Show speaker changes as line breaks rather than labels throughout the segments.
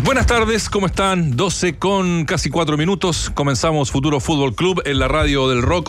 Buenas tardes, ¿cómo están? 12 con casi 4 minutos. Comenzamos Futuro Fútbol Club en la radio del Rock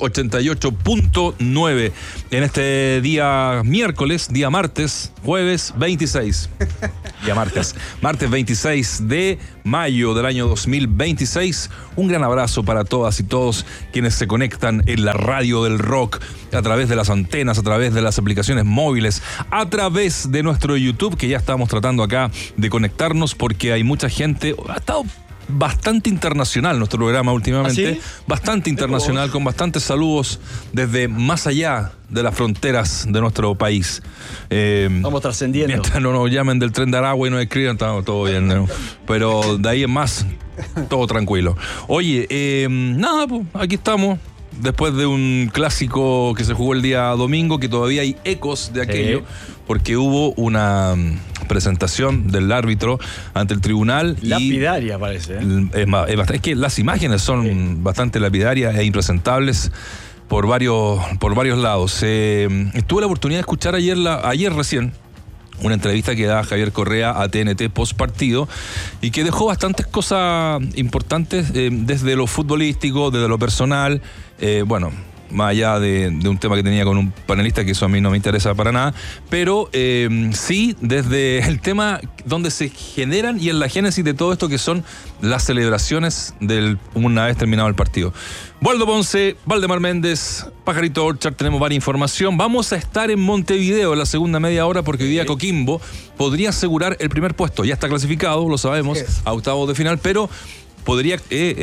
88.9. En este día miércoles, día martes, jueves 26. Día martes 26 de mayo del año 2026. Un gran abrazo para todas y todos quienes se conectan en la radio del Rock a través de las antenas, a través de las aplicaciones móviles, a través de nuestro YouTube, que ya estamos tratando acá de conectarnos porque hay mucha gente. Ha estado bastante internacional nuestro programa últimamente. ¿Ah, sí? Bastante internacional, con bastantes saludos desde más allá de las fronteras de nuestro país.
Estamos trascendiendo.
Mientras no nos llamen del tren de Aragua y nos escriban, estamos todo bien, ¿no? Pero de ahí en más, todo tranquilo. Oye, nada, pues aquí estamos. Después de un clásico que se jugó el día domingo, que todavía hay ecos de aquello, porque hubo una presentación del árbitro ante el tribunal.
Lapidaria, parece.
Es que las imágenes son bastante lapidarias e impresentables por varios lados. Tuve la oportunidad de escuchar ayer recién una entrevista que da Javier Correa a TNT post partido y que dejó bastantes cosas importantes desde lo futbolístico, desde lo personal, más allá de un tema que tenía con un panelista, que eso a mí no me interesa para nada, pero sí desde el tema donde se generan y en la génesis de todo esto, que son las celebraciones una vez terminado el partido. Waldo Ponce, Valdemar Méndez, Pajarito Orchard, tenemos varias información. Vamos a estar en Montevideo en la segunda media hora porque hoy día Coquimbo podría asegurar el primer puesto. Ya está clasificado, lo sabemos, a octavos de final, pero podría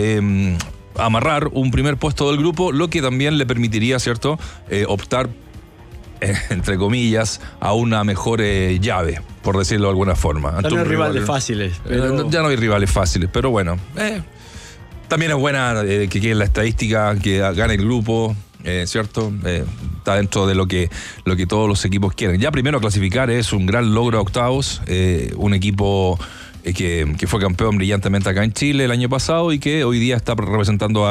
amarrar un primer puesto del grupo, lo que también le permitiría, ¿cierto?, optar, entre comillas, a una mejor llave, por decirlo de alguna forma.
Ya no hay rivales fáciles.
Ya no hay rivales fáciles, pero bueno, también es buena que quede en la estadística, que gane el grupo, ¿cierto? Está dentro de lo que todos los equipos quieren. Ya primero clasificar es un gran logro a octavos, un equipo que fue campeón brillantemente acá en Chile el año pasado y que hoy día está representando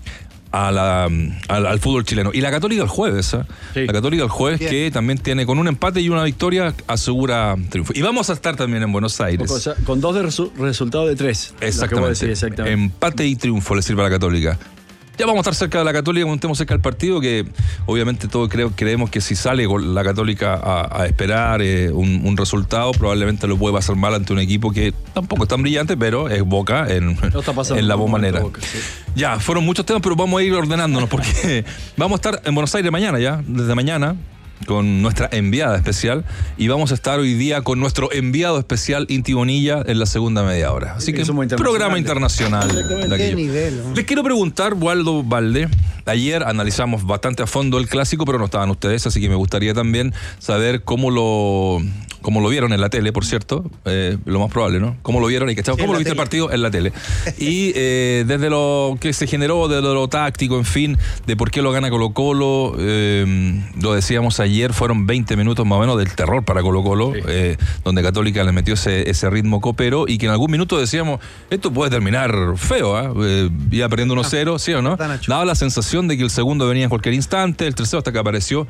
al fútbol chileno. Y la Católica el jueves, sí. La Católica el jueves, bien, que también tiene, con un empate y una victoria, asegura triunfo. Y vamos a estar también en Buenos Aires.
Con 2 resultados de 3.
Exactamente. Empate y triunfo le sirve a la Católica. Ya vamos a estar cerca de la Católica, cuando estemos cerca del partido, que obviamente todos creemos que si sale la Católica a esperar un resultado, probablemente lo puede pasar mal ante un equipo que tampoco es tan brillante, pero es Boca en la bombonera. Sí. Ya, fueron muchos temas, pero vamos a ir ordenándonos porque vamos a estar en Buenos Aires mañana ya, desde mañana, con nuestra enviada especial, y vamos a estar hoy día con nuestro enviado especial Inti Bonilla en la segunda media hora. Así que programa internacional.
¿Qué nivel, ¿no?
Les quiero preguntar, Waldo Valde, ayer analizamos bastante a fondo el clásico, pero no estaban ustedes, así que me gustaría también saber cómo lo vieron en la tele, por cierto, lo más probable, ¿no? ¿Cómo lo vieron y cómo lo viste el partido en la tele? Y desde lo que se generó, desde lo táctico, en fin, de por qué lo gana Colo-Colo, lo decíamos ayer, fueron 20 minutos más o menos del terror para Colo-Colo, sí, donde Católica le metió ese ritmo copero y que en algún minuto decíamos, esto puede terminar feo, iba perdiendo 1-0, ¿sí o no? Daba la sensación de que el segundo venía en cualquier instante, el tercero hasta que apareció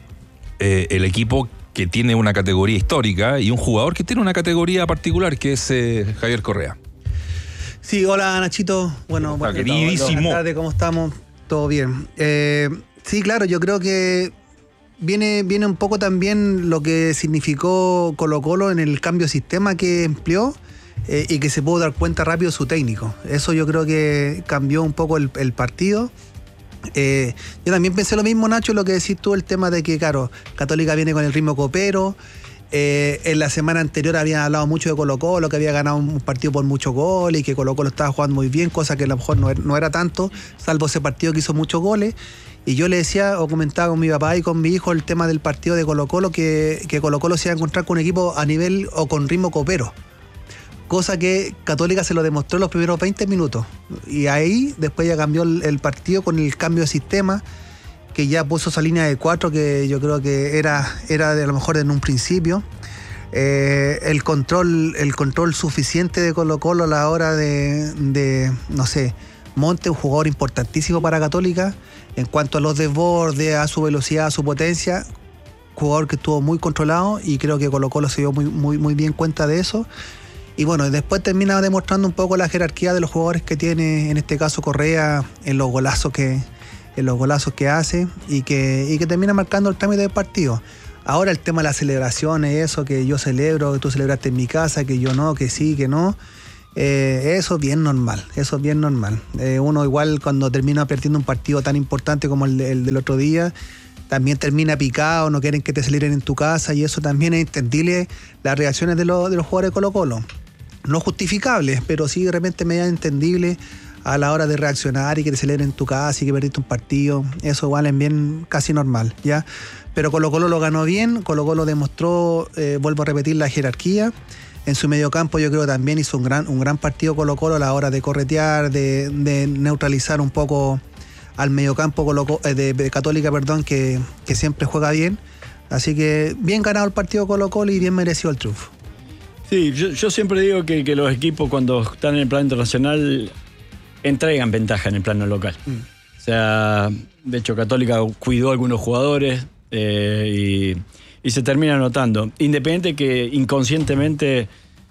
el equipo que tiene una categoría histórica y un jugador que tiene una categoría particular, que es Javier Correa.
Sí, hola Nachito. Bueno,
queridísimo.
Buenas tardes, ¿cómo estamos? Todo bien. Sí, claro, yo creo que viene un poco también lo que significó Colo-Colo en el cambio de sistema que empleó y que se pudo dar cuenta rápido su técnico. Eso yo creo que cambió un poco el partido. Yo también pensé lo mismo, Nacho, lo que decís tú, el tema de que, claro, Católica viene con el ritmo copero. En la semana anterior habían hablado mucho de Colo-Colo, que había ganado un partido por muchos goles y que Colo-Colo estaba jugando muy bien, cosa que a lo mejor no era tanto, salvo ese partido que hizo muchos goles. Y yo le decía o comentaba con mi papá y con mi hijo el tema del partido de Colo-Colo, que Colo-Colo se iba a encontrar con un equipo a nivel o con ritmo copero. Cosa que Católica se lo demostró en los primeros 20 minutos. Y ahí después ya cambió el partido con el cambio de sistema, que ya puso esa línea de 4 que yo creo que era de a lo mejor en un principio. El control suficiente de Colo-Colo a la hora de no sé, Monte, un jugador importantísimo para Católica en cuanto a los desbordes, a su velocidad, a su potencia. Jugador que estuvo muy controlado y creo que Colo-Colo se dio muy bien cuenta de eso. Y bueno, después termina demostrando un poco la jerarquía de los jugadores que tiene, en este caso Correa, en los golazos que hace y que termina marcando el trámite del partido. Ahora el tema de las celebraciones, eso que yo celebro, que tú celebraste en mi casa, que yo no, que sí, que no, eso es bien normal, uno igual cuando termina perdiendo un partido tan importante como el del otro día, también termina picado, no quieren que te celebren en tu casa y eso también es entendible, las reacciones de los jugadores de Colo-Colo. No justificables, pero sí de repente medio entendible a la hora de reaccionar y que te celebren en tu casa y que perdiste un partido. Eso igual es bien casi normal, ¿ya? Pero Colo-Colo lo ganó bien, Colo-Colo demostró, vuelvo a repetir, la jerarquía. En su mediocampo yo creo también hizo un gran partido Colo-Colo a la hora de corretear, de neutralizar un poco al mediocampo de Católica, que siempre juega bien. Así que bien ganado el partido Colo-Colo y bien merecido el triunfo.
Sí, yo siempre digo que los equipos cuando están en el plano internacional entregan ventaja en el plano local. O sea, de hecho Católica cuidó a algunos jugadores y se termina notando. Independiente que inconscientemente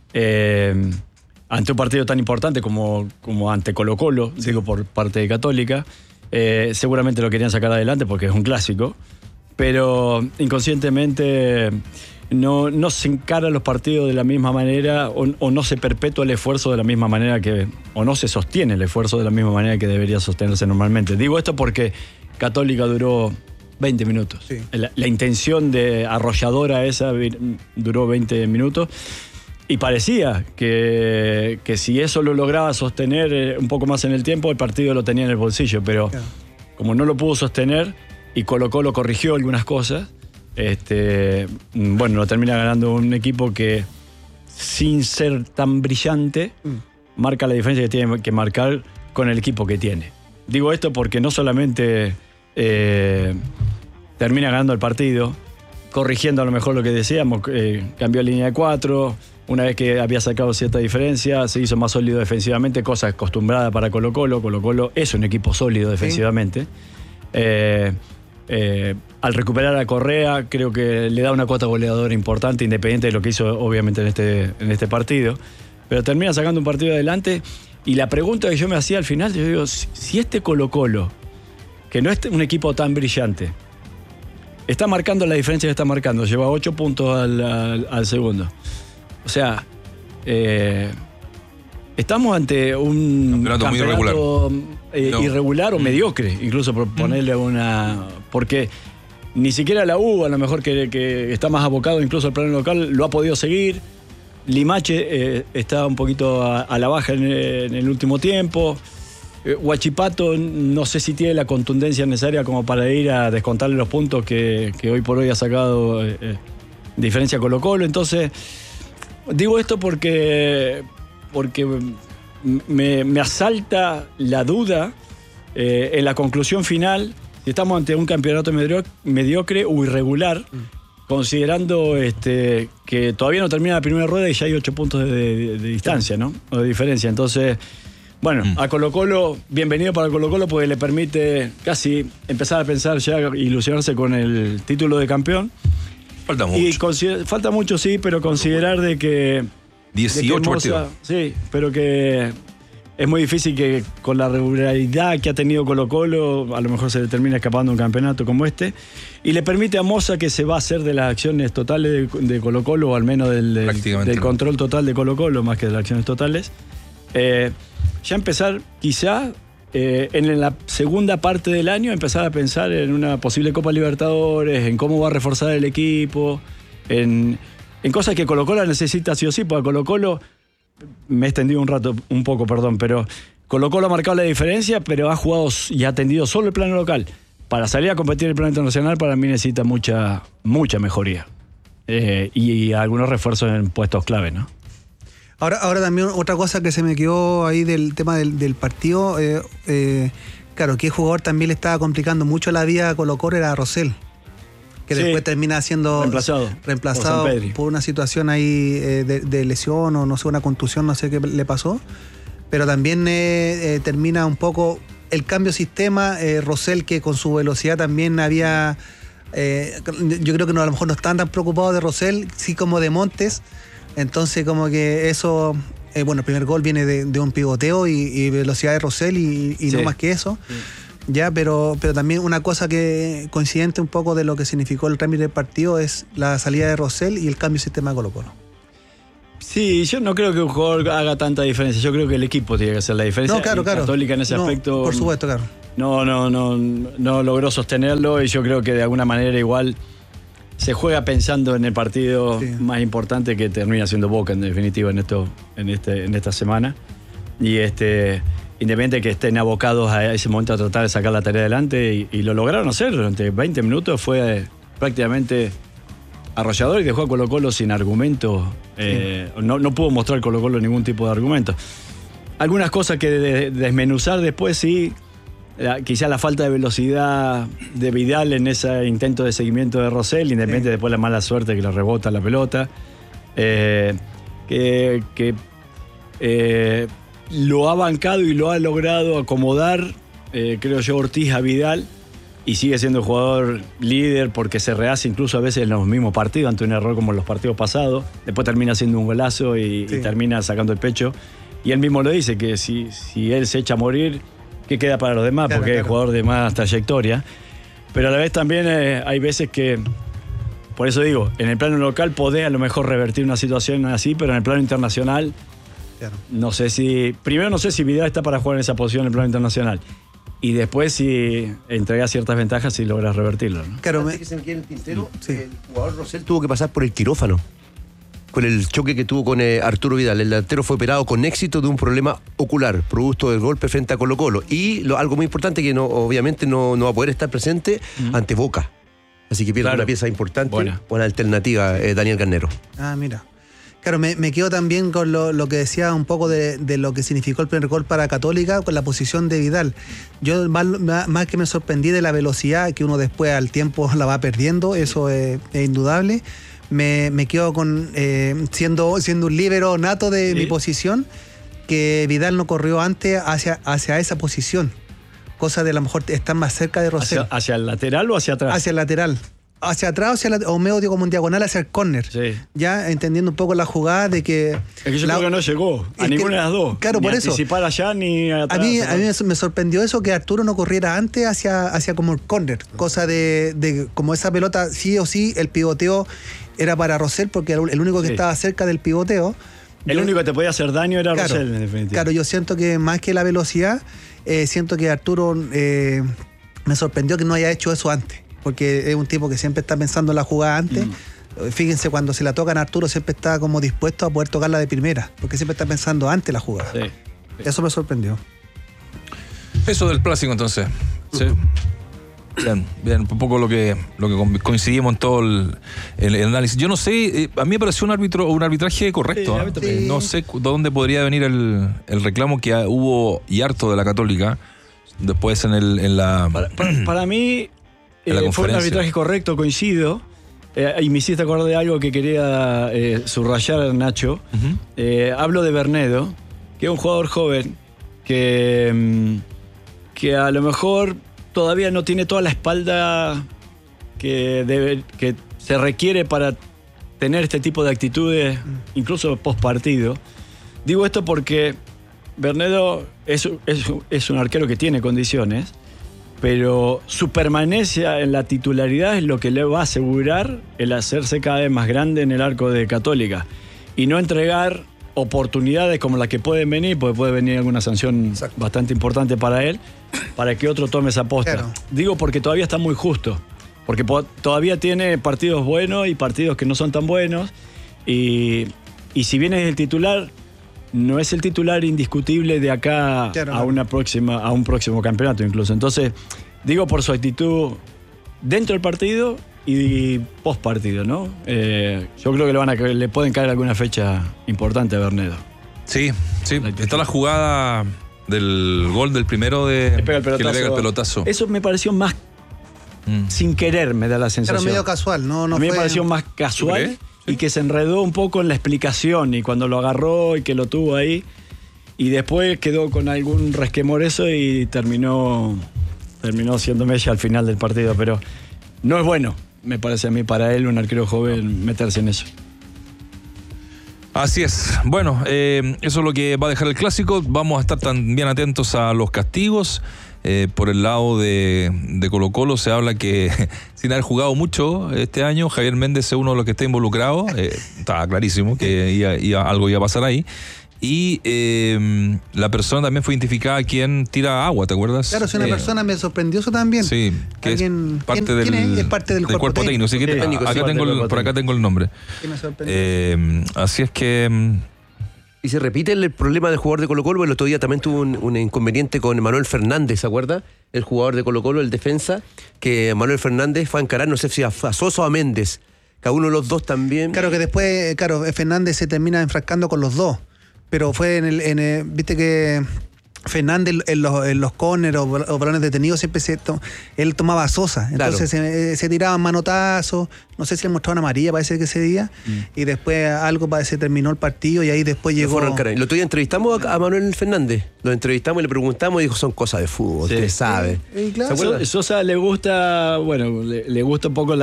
ante un partido tan importante como ante Colo-Colo, digo por parte de Católica, seguramente lo querían sacar adelante porque es un clásico, pero inconscientemente no se encara los partidos de la misma manera o no se perpetúa el esfuerzo de la misma manera o no se sostiene el esfuerzo de la misma manera que debería sostenerse normalmente. Digo esto porque Católica duró 20 minutos. Sí. La intención de arrolladora esa duró 20 minutos y parecía que si eso lo lograba sostener un poco más en el tiempo, el partido lo tenía en el bolsillo, pero como no lo pudo sostener y Colo-Colo corrigió algunas cosas, bueno, lo termina ganando un equipo que sin ser tan brillante marca la diferencia que tiene que marcar con el equipo que tiene. Digo esto porque no solamente termina ganando el partido, corrigiendo a lo mejor lo que decíamos, cambió línea de 4, una vez que había sacado cierta diferencia, se hizo más sólido defensivamente, cosa acostumbrada para Colo-Colo. Colo-Colo es un equipo sólido defensivamente. Al recuperar a Correa, creo que le da una cuota goleadora importante, independiente de lo que hizo obviamente en este partido. Pero termina sacando un partido adelante. Y la pregunta que yo me hacía al final, yo digo, si este Colo-Colo, que no es un equipo tan brillante, está marcando la diferencia que está marcando, lleva 8 puntos al segundo. O sea, estamos ante un campeonato irregular o mediocre, incluso por ponerle una... Porque ni siquiera la U, a lo mejor que está más abocado incluso al plano local, lo ha podido seguir. Limache está un poquito a la baja en el último tiempo. Huachipato no sé si tiene la contundencia necesaria como para ir a descontarle los puntos que hoy por hoy ha sacado diferencia Colo-Colo. Entonces, digo esto porque me asalta la duda en la conclusión final si estamos ante un campeonato mediocre o irregular, considerando que todavía no termina la primera rueda y ya hay 8 puntos de distancia, ¿no? O de diferencia. Entonces, bueno, a Colo-Colo, bienvenido para Colo-Colo porque le permite casi empezar a pensar ya, ilusionarse con el título de campeón.
Falta mucho.
Falta mucho, sí, pero considerar de que...
18 partidos.
Sí, pero que es muy difícil que con la regularidad que ha tenido Colo-Colo, a lo mejor se le termina escapando un campeonato como este, y le permite a Moza, que se va a hacer de las acciones totales de Colo-Colo, o al menos del control total de Colo-Colo, más que de las acciones totales, ya empezar quizá en la segunda parte del año, empezar a pensar en una posible Copa Libertadores, en cómo va a reforzar el equipo, en cosas que Colo-Colo necesita sí o sí, porque Colo-Colo, me he extendido un poco, pero Colo-Colo ha marcado la diferencia, pero ha jugado y ha atendido solo el plano local. Para salir a competir en el plano internacional, para mí necesita mucha mejoría. Y algunos refuerzos en puestos clave, ¿no?
Ahora también otra cosa que se me quedó ahí del tema del partido, claro, que el jugador también le estaba complicando mucho la vida a Colo-Colo era Rosell, que después termina siendo reemplazado por una situación ahí de lesión o no sé, una contusión, no sé qué le pasó, pero también termina un poco el cambio de sistema, Rosell, que con su velocidad también había, yo creo que a lo mejor no estaban tan preocupados de Rosell, sí como de Montes, Entonces como que eso, bueno, el primer gol viene de un pivoteo y velocidad de Rosell y
Sí.
no más que eso.
Sí.
Ya, pero también una cosa que coincidente un poco de lo que significó el trámite del partido es la salida de Rosell y el cambio de sistema de Colo-Colo.
Sí, yo no creo que un jugador haga tanta diferencia. Yo creo que el equipo tiene que hacer la diferencia.
No, claro,
Y
claro.
Católica en ese
No,
aspecto.
por supuesto, claro.
No logró sostenerlo y yo creo que de alguna manera igual se juega pensando en el partido
Sí.
más importante que termina siendo Boca en definitiva en esta semana. Y independiente de que estén abocados a ese momento a tratar de sacar la tarea adelante y lo lograron hacer durante 20 minutos, fue prácticamente arrollador y dejó a Colo-Colo sin argumentos. No pudo mostrar Colo-Colo ningún tipo de argumento. Algunas cosas que desmenuzar después sí. Quizá la falta de velocidad de Vidal en ese intento de seguimiento de Rosell, independiente después la mala suerte que le rebota la pelota. Lo ha bancado y lo ha logrado acomodar, creo yo, Ortiz a Vidal, y sigue siendo jugador líder porque se rehace incluso a veces en los mismos partidos ante un error como en los partidos pasados. Después termina haciendo un golazo y termina sacando el pecho. Y él mismo lo dice, que si él se echa a morir, ¿qué queda para los demás?
Claro,
porque es jugador de más trayectoria. Pero a la vez también hay veces que, por eso digo, en el plano local podés a lo mejor revertir una situación así, pero en el plano internacional,
Claro.
no sé si Vidal está para jugar en esa posición en el plano internacional. Y después si entregas ciertas ventajas y logras revertirlo, ¿no?
Claro,
Antes que se me quede el tintero,
Sí.
el jugador Rosell tuvo que pasar por el quirófano con el choque que tuvo con Arturo Vidal. El delantero fue operado con éxito de un problema ocular, producto del golpe frente a Colo-Colo. Y algo muy importante que obviamente no va a poder estar presente ante Boca. Así que pierde
Claro.
una pieza importante,
Buena.
buena alternativa, Daniel Garnero.
mira. Claro, me quedo también con lo que decía un poco de lo que significó el primer gol para Católica con la posición de Vidal. Yo más que me sorprendí de la velocidad que uno después al tiempo la va perdiendo, eso es indudable. Me quedo con siendo un líbero nato de mi posición, que Vidal no corrió antes hacia esa posición, cosa de a lo mejor estar más cerca de Rosell.
¿Hacia el lateral o hacia atrás?
Hacia el lateral. Hacia atrás o medio como en diagonal hacia el córner.
Sí.
Ya entendiendo un poco la jugada de que...
Es que yo creo que no llegó a ninguna de las dos.
Claro,
ni
por eso.
anticipar allá ni atrás.
A mí me sorprendió eso, que Arturo no corriera antes hacia como el córner. Cosa de como esa pelota, sí o sí, el pivoteo era para Rosell, porque era el único que
Sí.
estaba cerca del pivoteo.
El único que te podía hacer daño era
Claro,
Rosell, en definitiva.
Claro, yo siento que más que la velocidad, siento que Arturo me sorprendió que no haya hecho eso antes. Porque es un tipo que siempre está pensando en la jugada antes. Fíjense, cuando se la tocan a Arturo siempre está como dispuesto a poder tocarla de primera, porque siempre está pensando antes la jugada.
Sí.
Eso me sorprendió.
Eso del plástico, entonces. Sí. Bien, un poco lo que coincidimos en todo el análisis. Yo no sé, a mí me pareció un arbitraje correcto.
Sí, a mí
también.
No sé dónde podría venir el reclamo que hubo y harto de la Católica después en la...
Para mí
En la
fue un
conferencia.
arbitraje correcto, coincido. Y me hiciste acordar de algo que quería subrayar, Nacho. Hablo de Bernedo, que es un jugador joven que a lo mejor todavía no tiene toda la espalda que se requiere para tener este tipo de actitudes, incluso post partido. Digo esto porque Bernedo es un arquero que tiene condiciones, pero su permanencia en la titularidad es lo que le va a asegurar el hacerse cada vez más grande en el arco de Católica y no entregar oportunidades como las que pueden venir, porque puede venir alguna sanción bastante importante para él, para que otro tome esa posta.
Claro.
Digo porque todavía está muy justo, porque todavía tiene partidos buenos y partidos que no son tan buenos, y si bien es el titular, no es el titular indiscutible de acá
Claro.
a un próximo campeonato incluso. Entonces, digo por su actitud dentro del partido y post partido, ¿no? Yo creo que le pueden caer alguna fecha importante a Bernedo.
Sí, está la jugada del gol del primero que le pega el pelotazo.
Eso me pareció más sin querer, me da la
Era
sensación.
medio casual, no
a mí me
fue...
pareció más casual.
¿Sí?
Y que se enredó un poco en la explicación, y cuando lo agarró y que lo tuvo ahí, y después quedó con algún resquemor eso y terminó siendo Messi al final del partido, pero no es bueno, me parece a mí, para él, un arquero joven, meterse en eso.
Así es. Bueno, eso es lo que va a dejar el clásico. Vamos a estar también atentos a los castigos. Por el lado de Colo-Colo se habla que sin haber jugado mucho este año, Javier Méndez es uno de los que está involucrado. Estaba clarísimo que algo iba a pasar ahí. Y la persona también fue identificada quien tira agua, ¿te acuerdas?
Claro, si una persona me sorprendió eso también.
Sí, que es parte del,
es parte del cuerpo técnico.
Sí, por acá tengo el nombre.
Me sorprendió.
Así es que...
Y se repite el problema del jugador de Colo-Colo. El otro día también tuvo un inconveniente con Manuel Fernández, ¿se acuerda? El jugador de Colo-Colo, el defensa, que Manuel Fernández fue a encarar, no sé si a Sosa o a Méndez. Cada uno de los dos también.
Claro que después, Fernández se termina enfrascando con los dos. Pero fue viste que Fernández en los corners o balones detenidos siempre él tomaba a Sosa. Entonces se tiraban manotazos. No sé si le mostraban amarilla, parece que ese día. Y después algo se terminó el partido y ahí después llegó.
El otro día entrevistamos a Manuel Fernández. Lo entrevistamos y le preguntamos y dijo: son cosas de fútbol, usted sabe.
Claro.
Sosa le gusta, le gusta un poco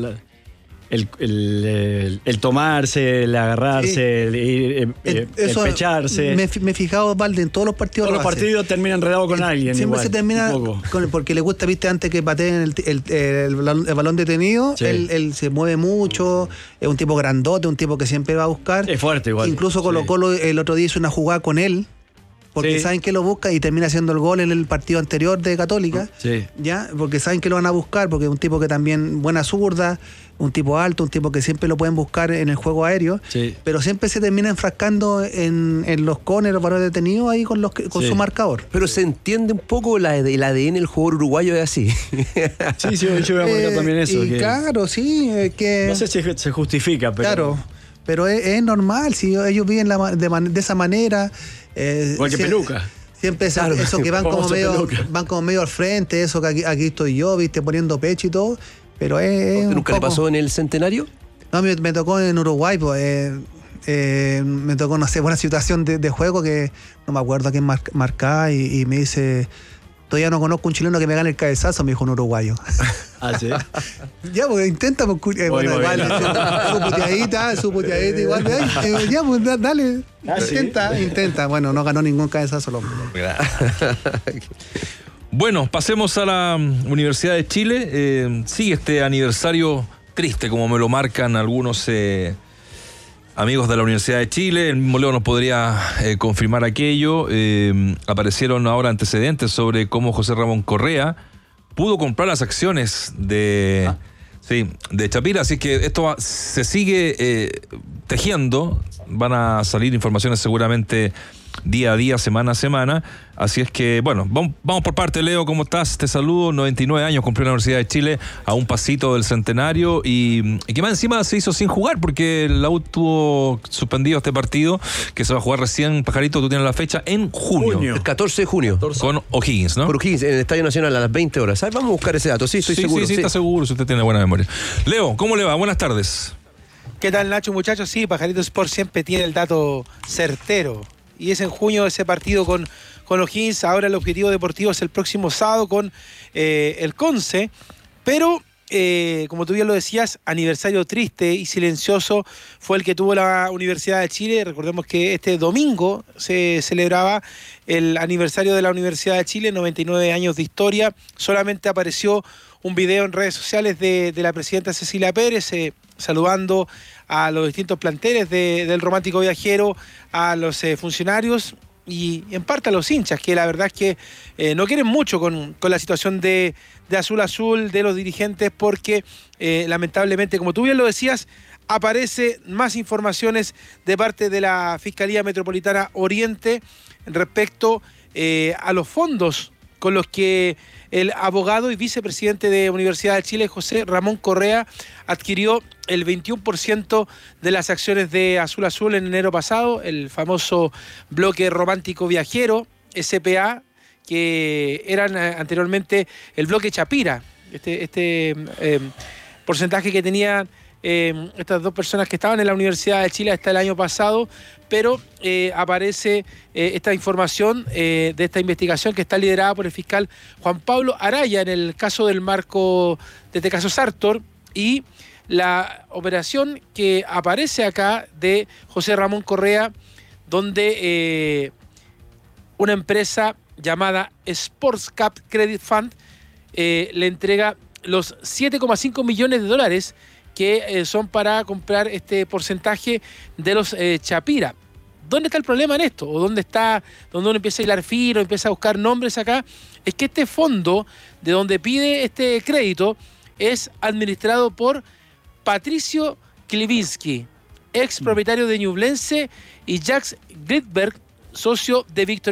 el tomarse, el agarrarse, el pecharse.
Me he fijado, Valde, en todos los partidos.
Todos los partidos terminan enredados con alguien.
Siempre
igual,
se termina porque le gusta, viste, antes que pateen el balón detenido, él se mueve mucho, es un tipo grandote, un tipo que siempre va a buscar.
Es fuerte igual.
Incluso Colo-Colo el otro día hizo una jugada con él, porque saben que lo busca y termina haciendo el gol en el partido anterior de Católica. ¿Ya? Porque saben que lo van a buscar, porque es un tipo que también buena zurda, un tipo alto, un tipo que siempre lo pueden buscar en el juego aéreo, pero siempre se termina enfrascando en los corners, los balones detenidos ahí con su marcador.
Pero se entiende un poco el ADN del jugador uruguayo es así.
Sí, yo voy a marcar también eso.
Claro, sí, que...
No sé si se justifica, pero...
Claro, pero es normal, si ellos viven de esa manera...
Igual que Peluca.
Siempre eso que van como medio al frente, eso que aquí estoy yo, viste, poniendo pecho y todo, pero es
¿Nunca le pasó en el Centenario?
No, me tocó en Uruguay, pues, me tocó, no sé, buena situación de juego que no me acuerdo a quién marcaba y me dice: todavía no conozco un chileno que me gane el cabezazo, me dijo un uruguayo.
¿Ah, sí?
Ya, pues intenta, pues, igual, su puteadita, igual, ya, pues dale, intenta. Bueno, no ganó ningún cabezazo el hombre.
Bueno, pasemos a la Universidad de Chile. Sigue este aniversario triste, como me lo marcan algunos amigos de la Universidad de Chile. El mismo Leo nos podría confirmar aquello. Aparecieron ahora antecedentes sobre cómo José Ramón Correa pudo comprar las acciones de Chapira, así que esto se sigue tejiendo. Van a salir informaciones seguramente día a día, semana a semana. Así es que, bueno, vamos por parte. Leo, ¿cómo estás? Te saludo. 99 años cumplió la Universidad de Chile, a un pasito del centenario, y que más encima se hizo sin jugar, porque la U tuvo suspendido este partido, que se va a jugar recién, Pajarito, tú tienes la fecha, en junio.
El 14 de junio.
Con O'Higgins, ¿no?
Por O'Higgins, en el Estadio Nacional a las 20 horas. ¿Sabes? Vamos a buscar ese dato. Sí, estoy seguro.
Sí, está seguro, si usted tiene buena memoria. Leo, ¿cómo le va? Buenas tardes.
¿Qué tal, Nacho, muchachos? Sí, Pajarito Sport siempre tiene el dato certero. Y es en junio ese partido con O'Higgins. Ahora el objetivo deportivo es el próximo sábado con el Conce. Pero, como tú bien lo decías, aniversario triste y silencioso fue el que tuvo la Universidad de Chile. Recordemos que este domingo se celebraba el aniversario de la Universidad de Chile, 99 años de historia. Solamente apareció un video en redes sociales de la presidenta Cecilia Pérez saludando a los distintos planteles del Romántico Viajero, a los funcionarios y en parte a los hinchas, que la verdad es que no quieren mucho con la situación de Azul Azul, de los dirigentes, porque lamentablemente, como tú bien lo decías, aparece más informaciones de parte de la Fiscalía Metropolitana Oriente respecto a los fondos con los que el abogado y vicepresidente de Universidad de Chile, José Ramón Correa, adquirió el 21% de las acciones de Azul Azul en enero pasado, el famoso bloque Romántico Viajero, SPA, que eran anteriormente el bloque Chapira, este porcentaje que tenían estas dos personas que estaban en la Universidad de Chile hasta el año pasado, pero aparece esta información de esta investigación que está liderada por el fiscal Juan Pablo Araya en el caso del marco de este caso Sartor, y la operación que aparece acá de José Ramón Correa, donde una empresa llamada Sportscap Credit Fund le entrega los 7,5 millones de dólares que son para comprar este porcentaje de los Chapira. ¿Dónde está el problema en esto? ¿O dónde uno empieza a hilar fino, empieza a buscar nombres acá? Es que este fondo de donde pide este crédito es administrado por Patricio Klivinsky, ex propietario de Ñublense, y Jacques Gridberg, socio de Víctor